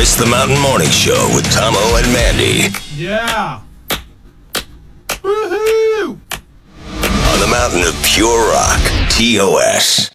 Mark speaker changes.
Speaker 1: It's the Mountain Morning Show with Tomo and Mandy.
Speaker 2: Yeah. Woohoo!
Speaker 1: On the mountain of pure rock, TOS.